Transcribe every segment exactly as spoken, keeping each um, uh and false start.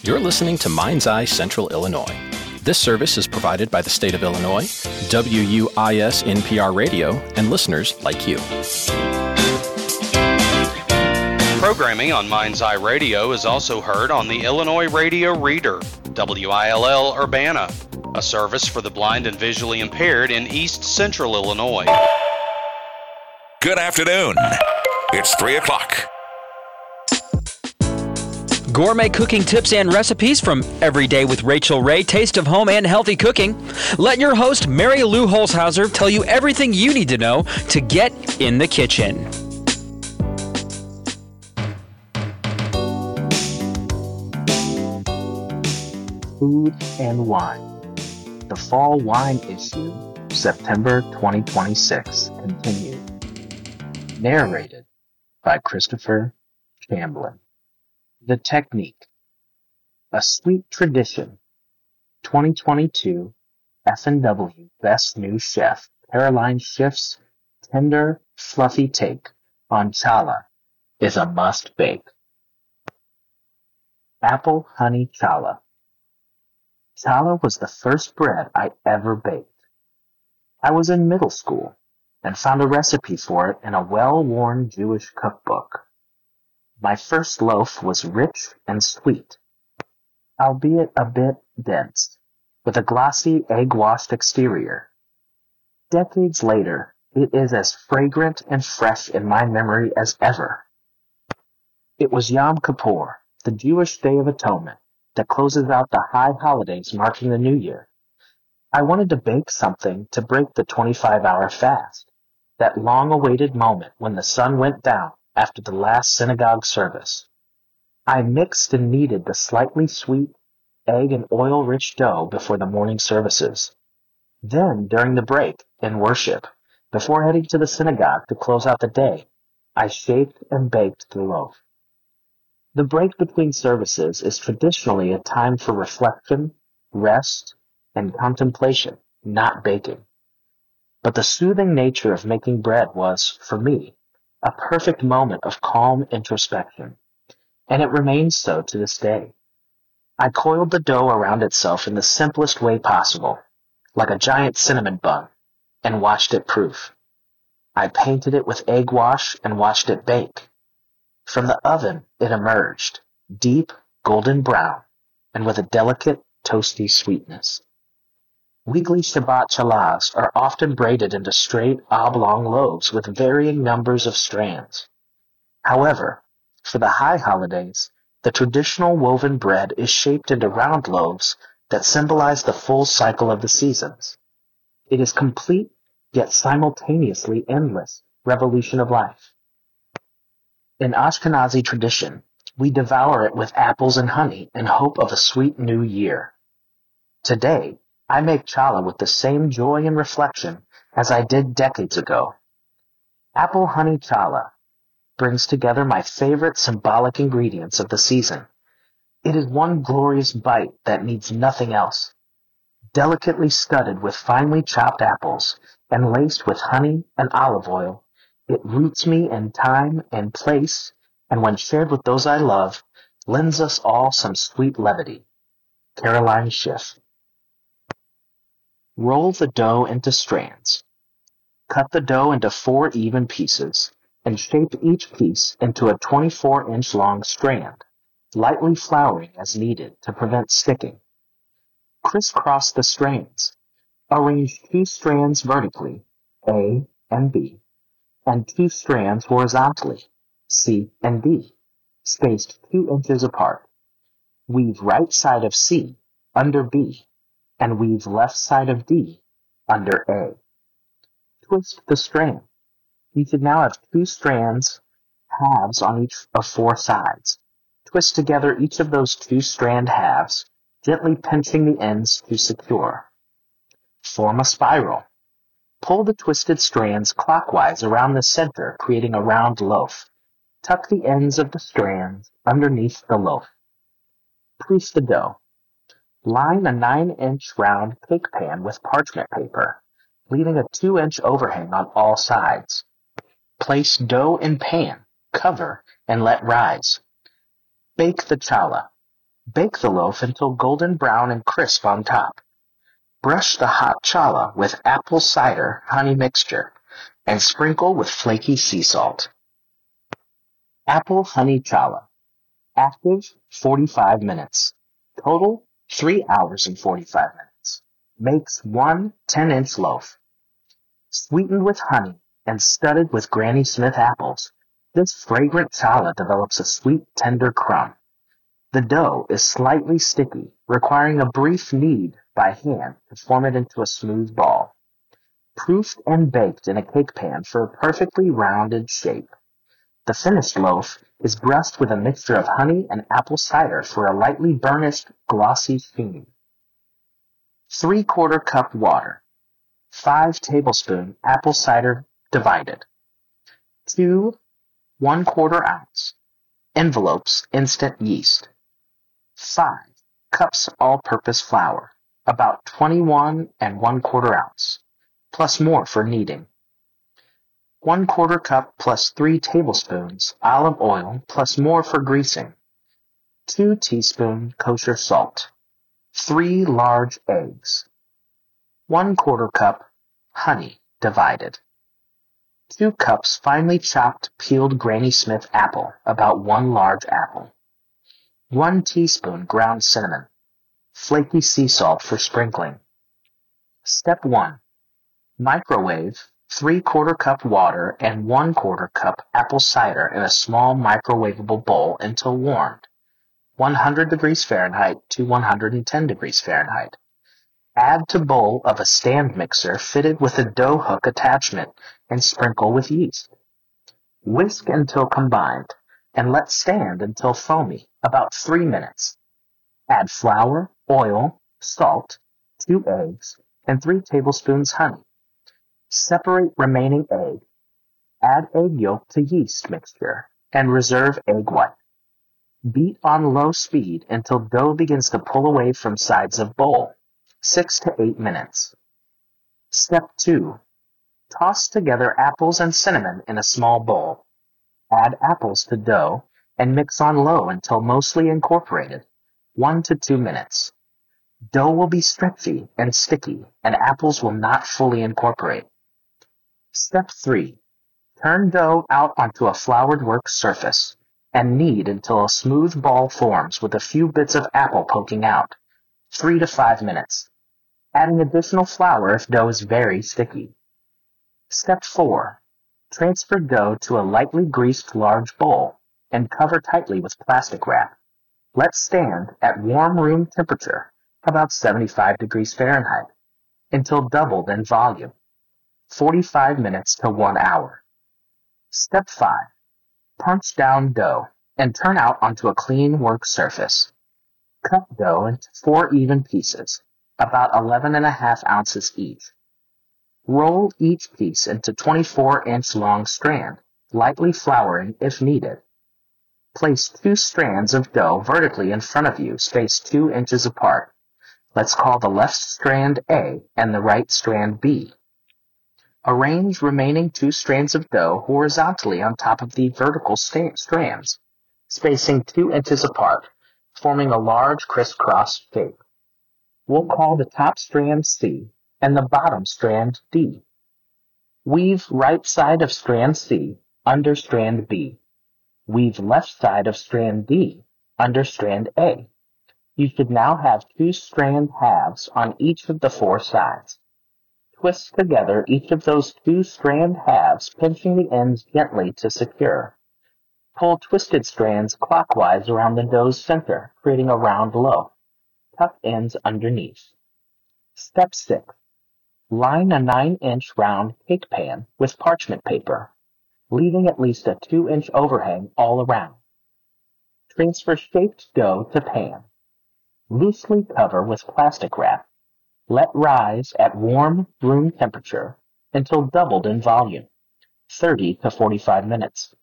You're listening to Mind's Eye Central Illinois. This service is provided by the state of Illinois, W U I S N P R Radio, and listeners like you. Programming on Mind's Eye Radio is also heard on the Illinois Radio Reader, W I L L Urbana, a service for the blind and visually impaired in East Central Illinois. Good afternoon. It's three o'clock. Gourmet cooking tips and recipes from Every Day with Rachel Ray, Taste of Home and Healthy Cooking. Let your host, Mary Lou Holzhauser, tell you everything you need to know to get in the kitchen. Food and wine. The fall wine issue, September twenty twenty-six, continued. Narrated by Christopher Chamblin. The Technique. A Sweet Tradition. twenty twenty-two F and W Best New Chef Caroline Schiff's tender, fluffy take on challah is a must-bake. Apple Honey Challah. Challah was the first bread I ever baked. I was in middle school and found a recipe for it in a well-worn Jewish cookbook. My first loaf was rich and sweet, albeit a bit dense, with a glossy egg-washed exterior. Decades later, it is as fragrant and fresh in my memory as ever. It was Yom Kippur, the Jewish Day of Atonement, that closes out the high holidays marking the New Year. I wanted to bake something to break the twenty-five hour fast, that long-awaited moment when the sun went down after the last synagogue service. I mixed and kneaded the slightly sweet, egg and oil-rich dough before the morning services. Then, during the break, in worship, before heading to the synagogue to close out the day, I shaped and baked the loaf. The break between services is traditionally a time for reflection, rest, and contemplation, not baking. But the soothing nature of making bread was, for me, a perfect moment of calm introspection, and it remains so to this day. I coiled the dough around itself in the simplest way possible, like a giant cinnamon bun, and watched it proof. I painted it with egg wash and watched it bake. From the oven it emerged, deep golden brown, and with a delicate, toasty sweetness. Weekly Shabbat challahs are often braided into straight, oblong loaves with varying numbers of strands. However, for the high holidays, the traditional woven bread is shaped into round loaves that symbolize the full cycle of the seasons. It is complete, yet simultaneously endless, revolution of life. In Ashkenazi tradition, we devour it with apples and honey in hope of a sweet new year. Today, I make challah with the same joy and reflection as I did decades ago. Apple honey challah brings together my favorite symbolic ingredients of the season. It is one glorious bite that needs nothing else. Delicately studded with finely chopped apples and laced with honey and olive oil, it roots me in time and place, and when shared with those I love, lends us all some sweet levity. Caroline Schiff. Roll the dough into strands. Cut the dough into four even pieces and shape each piece into a twenty-four inch long strand, lightly flouring as needed to prevent sticking. Crisscross the strands. Arrange two strands vertically, A and B, and two strands horizontally, C and D, spaced two inches apart. Weave right side of C under B, and weave left side of D under A. Twist the strand. You should now have two strands, halves on each of four sides. Twist together each of those two strand halves, gently pinching the ends to secure. Form a spiral. Pull the twisted strands clockwise around the center, creating a round loaf. Tuck the ends of the strands underneath the loaf. Press the dough. Line a nine inch round cake pan with parchment paper, leaving a two inch overhang on all sides. Place dough in pan, cover, and let rise. Bake the challah. Bake the loaf until golden brown and crisp on top. Brush the hot challah with apple cider honey mixture and sprinkle with flaky sea salt. Apple honey challah. Active forty-five minutes. Total three hours and forty-five minutes. Makes one ten-inch loaf. Sweetened with honey and studded with Granny Smith apples, this fragrant challah develops a sweet, tender crumb. The dough is slightly sticky, requiring a brief knead by hand to form it into a smooth ball. Proofed and baked in a cake pan for a perfectly rounded shape. The finished loaf is brushed with a mixture of honey and apple cider for a lightly burnished, glossy sheen. Three-quarter cup water. Five tablespoon apple cider divided. Two one-quarter ounce envelopes instant yeast. Five cups all-purpose flour, about twenty-one and one-quarter ounce, plus more for kneading. One quarter cup plus three tablespoons olive oil plus more for greasing. Two teaspoon kosher salt. Three large eggs. One quarter cup honey divided. Two cups finely chopped peeled Granny Smith apple, about one large apple. One teaspoon ground cinnamon. Flaky sea salt for sprinkling. Step one. Microwave three quarter cup water and one quarter cup apple cider in a small microwavable bowl until warmed. one hundred degrees Fahrenheit to one hundred ten degrees Fahrenheit. Add to bowl of a stand mixer fitted with a dough hook attachment and sprinkle with yeast. Whisk until combined and let stand until foamy, about three minutes. Add flour, oil, salt, two eggs, and three tablespoons honey. Separate remaining egg. Add egg yolk to yeast mixture and reserve egg white. Beat on low speed until dough begins to pull away from sides of bowl. Six to eight minutes. Step two. Toss together apples and cinnamon in a small bowl. Add apples to dough and mix on low until mostly incorporated. One to two minutes. Dough will be stretchy and sticky, and apples will not fully incorporate. Step three. Turn dough out onto a floured work surface and knead until a smooth ball forms with a few bits of apple poking out. Three to five minutes. Adding additional flour if dough is very sticky. Step four. Transfer dough to a lightly greased large bowl and cover tightly with plastic wrap. Let stand at warm room temperature, about seventy-five degrees Fahrenheit, until doubled in volume. forty-five minutes to one hour. Step five. Punch down dough and turn out onto a clean work surface. Cut dough into four even pieces, about eleven and a half ounces each. Roll each piece into twenty-four inch long strand, lightly flouring if needed. Place two strands of dough vertically in front of you, spaced two inches apart. Let's call the left strand A and the right strand B. Arrange remaining two strands of dough horizontally on top of the vertical st- strands, spacing two inches apart, forming a large crisscross shape. We'll call the top strand C and the bottom strand D. Weave right side of strand C under strand B. Weave left side of strand D under strand A. You should now have two strand halves on each of the four sides. Twist together each of those two strand halves, pinching the ends gently to secure. Pull twisted strands clockwise around the dough's center, creating a round loaf. Tuck ends underneath. Step six. Line a nine inch round cake pan with parchment paper, leaving at least a two inch overhang all around. Transfer shaped dough to pan. Loosely cover with plastic wrap. Let rise at warm room temperature until doubled in volume, thirty to forty-five minutes.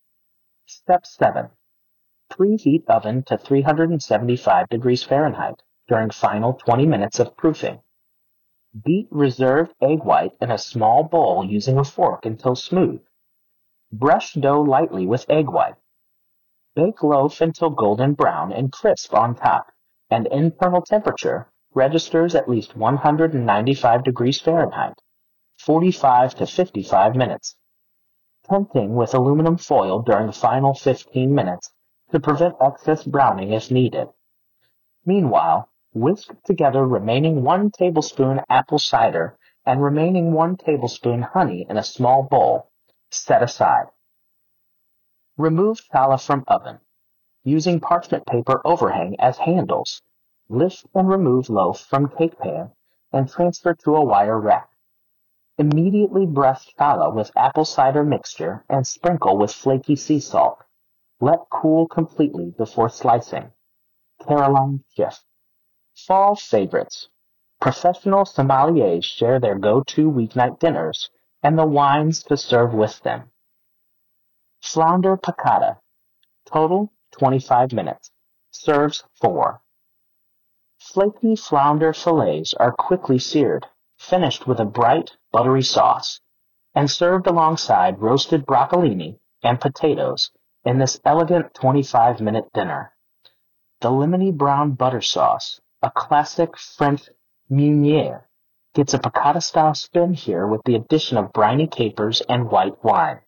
Step seven. Preheat oven to three hundred seventy-five degrees Fahrenheit during final twenty minutes of proofing. Beat reserved egg white in a small bowl using a fork until smooth. Brush dough lightly with egg white. Bake loaf until golden brown and crisp on top, and internal temperature registers at least one hundred ninety-five degrees Fahrenheit, forty-five to fifty-five minutes. Tenting with aluminum foil during the final fifteen minutes to prevent excess browning if needed. Meanwhile, whisk together remaining one tablespoon apple cider and remaining one tablespoon honey in a small bowl. Set aside. Remove challah from oven. Using parchment paper overhang as handles, lift and remove loaf from cake pan and transfer to a wire rack. Immediately brush challah with apple cider mixture and sprinkle with flaky sea salt. Let cool completely before slicing. Caroline Schiff. Fall favorites. Professional sommeliers share their go-to weeknight dinners and the wines to serve with them. Flounder piccata. Total twenty-five minutes. Serves four. Flaky flounder fillets are quickly seared, finished with a bright, buttery sauce, and served alongside roasted broccolini and potatoes in this elegant twenty-five minute dinner. The lemony brown butter sauce, a classic French meunière, gets a piccata-style spin here with the addition of briny capers and white wine.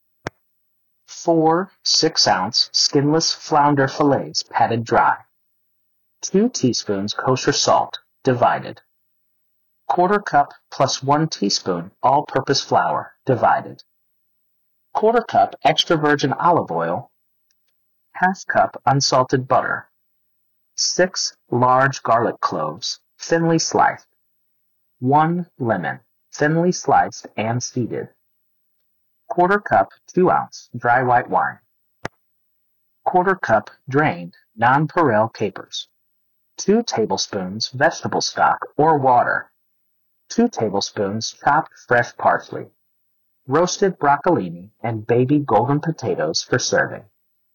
Four six-ounce skinless flounder fillets patted dry. Two teaspoons kosher salt, divided. Quarter cup plus one teaspoon all-purpose flour, divided. Quarter cup extra virgin olive oil. Half cup unsalted butter. Six large garlic cloves, thinly sliced. One lemon, thinly sliced and seeded. Quarter cup two ounce dry white wine. Quarter cup drained nonpareil capers. Two tablespoons vegetable stock or water. Two tablespoons chopped fresh parsley. Roasted broccolini and baby golden potatoes for serving.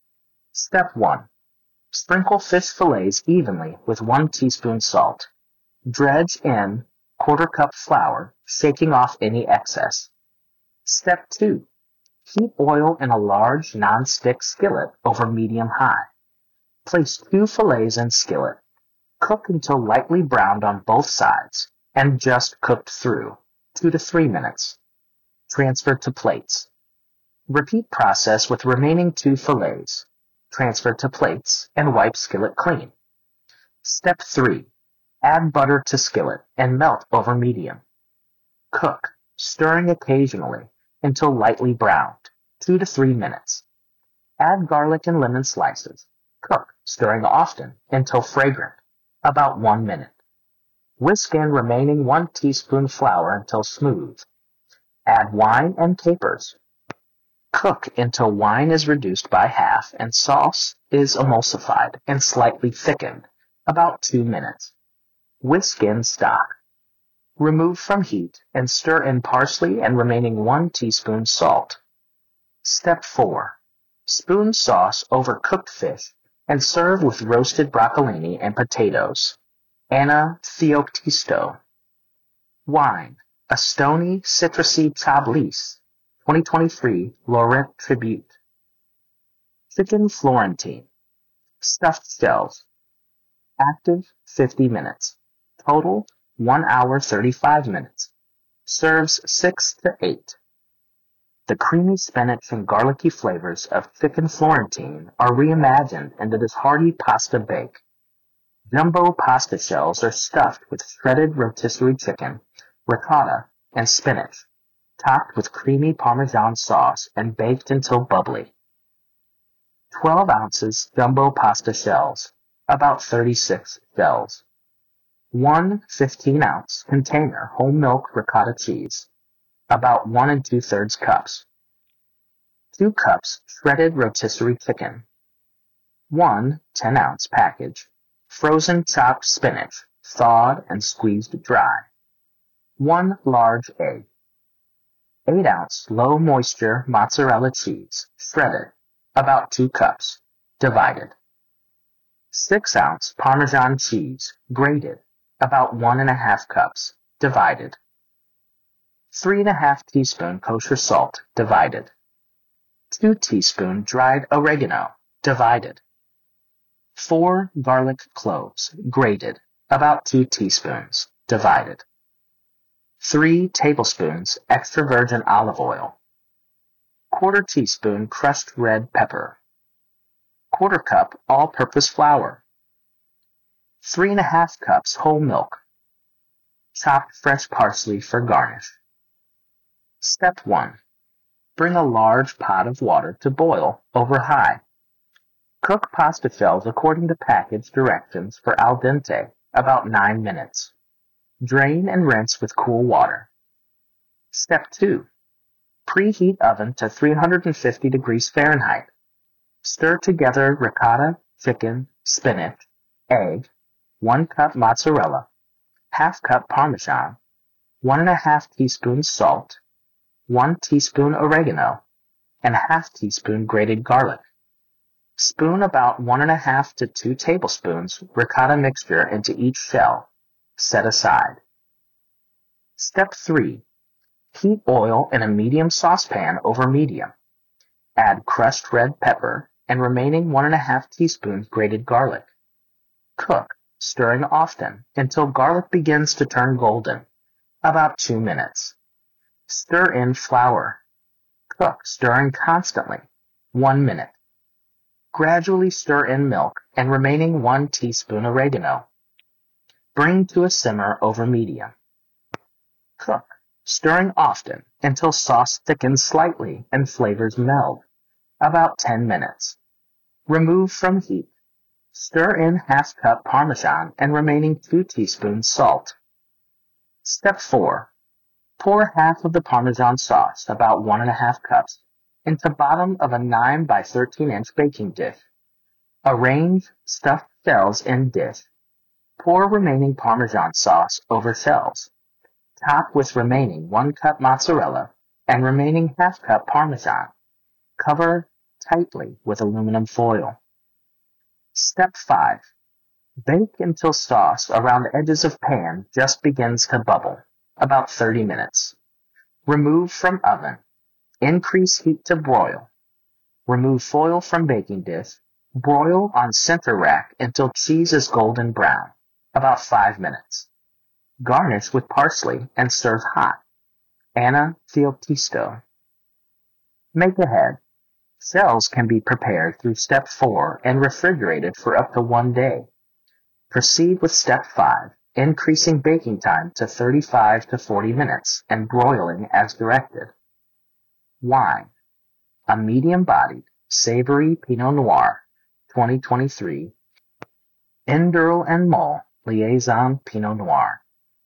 Step one. Sprinkle fish fillets evenly with one teaspoon salt. Dredge in quarter cup flour, shaking off any excess. Step two. Heat oil in a large non-stick skillet over medium-high. Place two fillets in skillet. Cook until lightly browned on both sides and just cooked through, two to three minutes. Transfer to plates. Repeat process with remaining two fillets. Transfer to plates and wipe skillet clean. Step three. Add butter to skillet and melt over medium. Cook, stirring occasionally until lightly browned, two to three minutes. Add garlic and lemon slices. Cook, stirring often until fragrant, about one minute. Whisk in remaining one teaspoon flour until smooth. Add wine and capers. Cook until wine is reduced by half and sauce is emulsified and slightly thickened, about two minutes. Whisk in stock. Remove from heat and stir in parsley and remaining one teaspoon salt. Step four. Spoon sauce over cooked fish and serve with roasted broccolini and potatoes. Anna Theoctisto. Wine. A stony, citrusy Chablis. twenty twenty-three Laurent Tribute. Chicken Florentine. Stuffed shells. Active fifty minutes. Total one hour thirty-five minutes. Serves six to eight. The creamy spinach and garlicky flavors of chicken Florentine are reimagined into this hearty pasta bake. Jumbo pasta shells are stuffed with shredded rotisserie chicken, ricotta, and spinach, topped with creamy Parmesan sauce and baked until bubbly. twelve ounces jumbo pasta shells, about thirty-six shells. One fifteen ounce container whole milk ricotta cheese, about one and two thirds cups. Two cups shredded rotisserie chicken. One ten ounce package frozen chopped spinach, thawed and squeezed dry. One large egg. eight ounce low moisture mozzarella cheese, shredded, about two cups, divided. six ounce Parmesan cheese, grated, about one and a half cups, divided. three and a half teaspoon kosher salt, divided. two teaspoon dried oregano, divided. four garlic cloves, grated, about two teaspoons, divided. three tablespoons extra virgin olive oil. Quarter teaspoon crushed red pepper. Quarter cup all-purpose flour. Three and a half cups whole milk. Chopped fresh parsley for garnish. Step one. Bring a large pot of water to boil over high. Cook pasta shells according to package directions for al dente, about nine minutes. Drain and rinse with cool water. Step two. Preheat oven to three hundred fifty degrees Fahrenheit. Stir together ricotta, chicken, spinach, egg, one cup mozzarella, half cup Parmesan, one and a half teaspoons salt, one teaspoon oregano, and a half teaspoon grated garlic. Spoon about one and a half to two tablespoons ricotta mixture into each shell. Set aside. Step three. Heat oil in a medium saucepan over medium. Add crushed red pepper and remaining one and a half teaspoons grated garlic. Cook, stirring often, until garlic begins to turn golden, about two minutes. Stir in flour. Cook, stirring constantly, one minute. Gradually stir in milk and remaining one teaspoon oregano. Bring to a simmer over medium. Cook, stirring often until sauce thickens slightly and flavors meld, about ten minutes. Remove from heat. Stir in half cup Parmesan and remaining two teaspoons salt. Step four. Pour half of the Parmesan sauce, about one and a half cups, into bottom of a nine by thirteen inch baking dish. Arrange stuffed shells in dish. Pour remaining Parmesan sauce over shells. Top with remaining one cup mozzarella and remaining half cup Parmesan. Cover tightly with aluminum foil. Step five. Bake until sauce around the edges of pan just begins to bubble, about thirty minutes. Remove from oven. Increase heat to broil. Remove foil from baking dish. Broil on center rack until cheese is golden brown, about five minutes. Garnish with parsley and serve hot. Anna Fieltisto. Make ahead. Shells can be prepared through step four and refrigerated for up to one day. Proceed with step five, increasing baking time to thirty-five to forty minutes and broiling as directed. Wine. A medium-bodied, savory Pinot Noir, twenty twenty-three. Indurl and Moll Liaison Pinot Noir.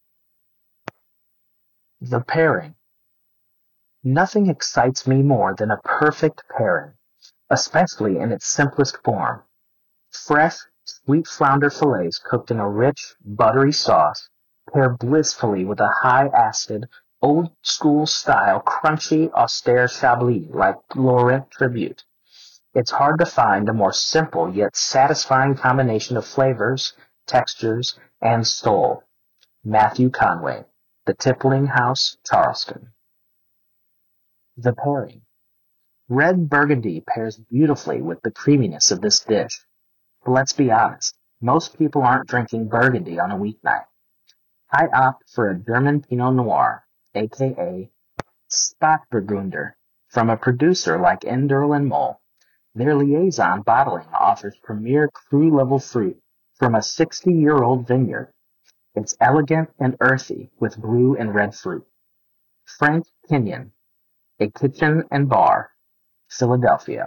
The pairing. Nothing excites me more than a perfect pairing, especially in its simplest form. Fresh, sweet flounder fillets cooked in a rich, buttery sauce pair blissfully with a high-acid, old-school-style, crunchy, austere Chablis like Laurent Tribute. It's hard to find a more simple yet satisfying combination of flavors, textures, and soul. Matthew Conway, The Tippling House, Charleston. The pairing. Red Burgundy pairs beautifully with the creaminess of this dish. But let's be honest, most people aren't drinking Burgundy on a weeknight. I opt for a German Pinot Noir, aka Spätburgunder, from a producer like Indurl and Moll. Their Liaison bottling offers premier cru-level fruit from a sixty-year-old vineyard. It's elegant and earthy with blue and red fruit. Frank Kenyon, A Kitchen and Bar, Philadelphia.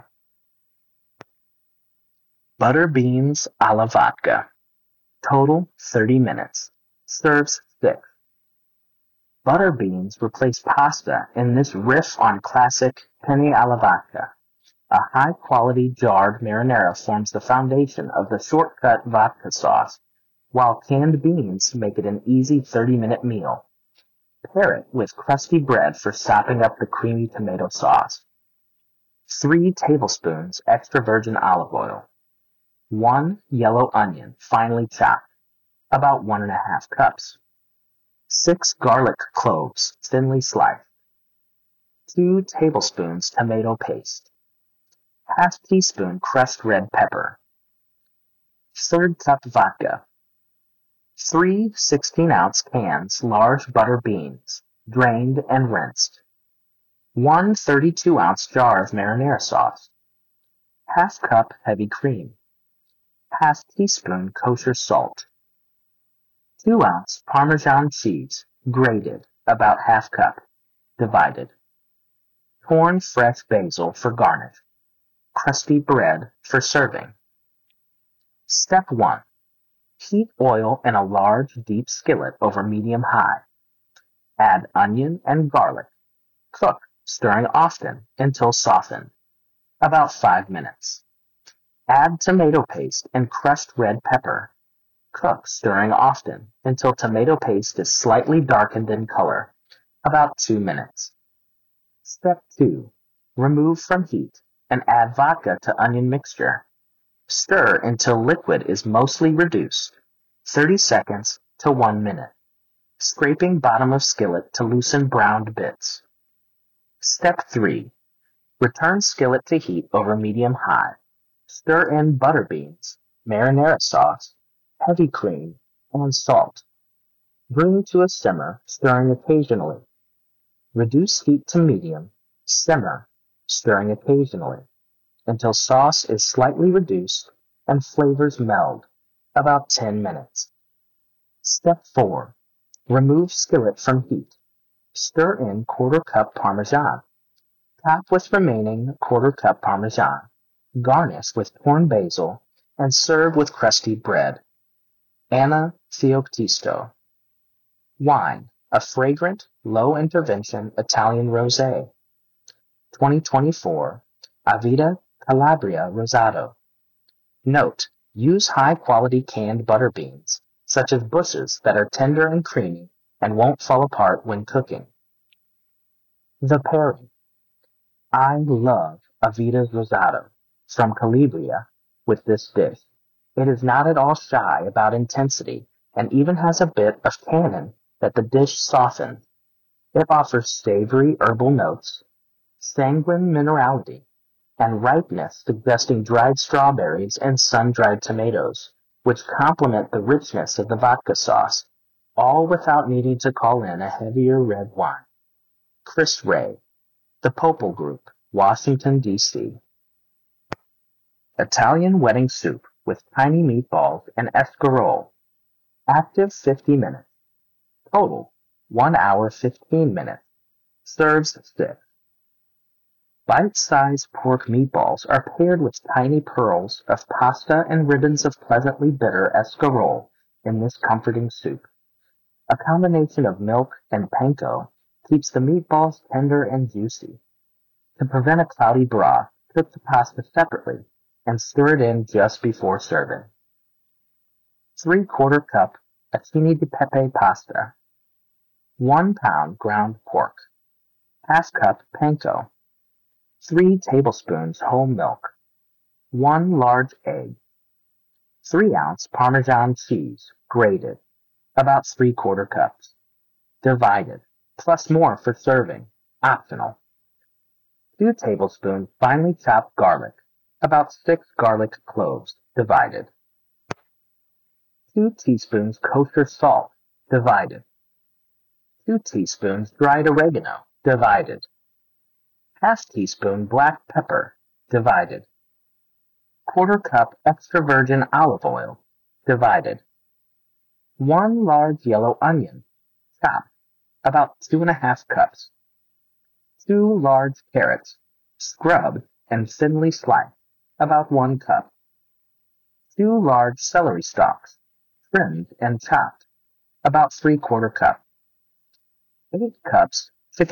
Butter beans a la vodka. Total thirty minutes. Serves six. Butter beans replace pasta in this riff on classic penne alla vodka. A high-quality jarred marinara forms the foundation of the shortcut vodka sauce, while canned beans make it an easy thirty-minute meal. Pair it with crusty bread for sopping up the creamy tomato sauce. Three tablespoons extra virgin olive oil. One yellow onion, finely chopped, about one and a half cups. Six garlic cloves, thinly sliced. Two tablespoons tomato paste. Half teaspoon crushed red pepper. Third cup vodka. Three sixteen-ounce cans large butter beans, drained and rinsed. One thirty-two-ounce jar of marinara sauce. Half cup heavy cream. Half teaspoon kosher salt. Two ounce Parmesan cheese, grated, about half cup, divided. Torn fresh basil for garnish. Crusty bread for serving. Step one. Heat oil in a large, deep skillet over medium-high. Add onion and garlic. Cook, stirring often until softened, about five minutes. Add tomato paste and crushed red pepper. Cook, stirring often until tomato paste is slightly darkened in color, about two minutes. Step two. Remove from heat and add vodka to onion mixture. Stir until liquid is mostly reduced, thirty seconds to one minute, scraping bottom of skillet to loosen browned bits. Step three. Return skillet to heat over medium-high. Stir in butter beans, marinara sauce, heavy cream, and salt. Bring to a simmer, stirring occasionally. Reduce heat to medium, simmer, stirring occasionally, until sauce is slightly reduced and flavors meld, about ten minutes. Step four. Remove skillet from heat. Stir in quarter cup Parmesan. Top with remaining quarter cup Parmesan. Garnish with torn basil and serve with crusty bread. Anna Teoctisto. Wine, a fragrant, low-intervention Italian rosé. twenty twenty-four, Avida Calabria Rosado. Note, use high-quality canned butter beans, such as Bush's that are tender and creamy and won't fall apart when cooking. The pairing. I love Avida's Rosado from Calabria with this dish. It is not at all shy about intensity and even has a bit of tannin that the dish softens. It offers savory herbal notes, sanguine minerality, and ripeness suggesting dried strawberries and sun-dried tomatoes, which complement the richness of the vodka sauce, all without needing to call in a heavier red wine. Chris Ray, The Popol Group, Washington, D C Italian wedding soup with tiny meatballs and escarole. Active fifty minutes. Total one hour fifteen minutes. Serves six. Bite-sized pork meatballs are paired with tiny pearls of pasta and ribbons of pleasantly bitter escarole in this comforting soup. A combination of milk and panko keeps the meatballs tender and juicy. To prevent a cloudy broth, cook the pasta separately and stir it in just before serving. Three-quarter cup acini di pepe pasta. One pound ground pork. Half cup panko. Three tablespoons whole milk. One large egg. Three ounce Parmesan cheese, grated, about three-quarter cups. Divided, plus more for serving, optional. Two tablespoons finely chopped garlic, about six garlic cloves, divided. Two teaspoons kosher salt, divided. Two teaspoons dried oregano, divided. Half teaspoon black pepper, divided. Quarter cup extra virgin olive oil, divided. One large yellow onion, chopped, about two and a half cups. Two large carrots, scrubbed and thinly sliced, about one cup. Two large celery stalks, trimmed and chopped, about three-quarter cup. Eight cups